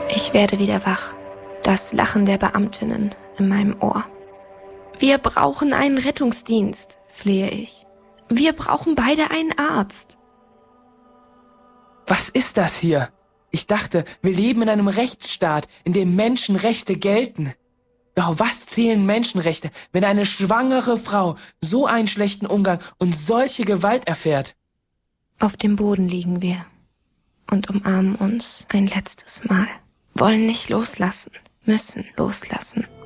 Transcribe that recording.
Ich werde wieder wach. Das Lachen der Beamtinnen in meinem Ohr. Wir brauchen einen Rettungsdienst, flehe ich. Wir brauchen beide einen Arzt. Was ist das hier? Ich dachte, wir leben in einem Rechtsstaat, in dem Menschenrechte gelten. Doch was zählen Menschenrechte, wenn eine schwangere Frau so einen schlechten Umgang und solche Gewalt erfährt? Auf dem Boden liegen wir und umarmen uns ein letztes Mal. Wollen nicht loslassen, müssen loslassen.